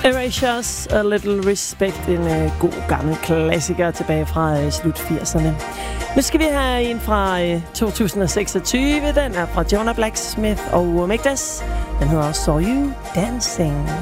Erasures, A Little Respect, en god gammel klassiker tilbage fra slut 80'erne. Nu skal vi have en fra 2026. Den er fra Jonah Blacksmith og Megdas. Den hedder Saw You Dancing.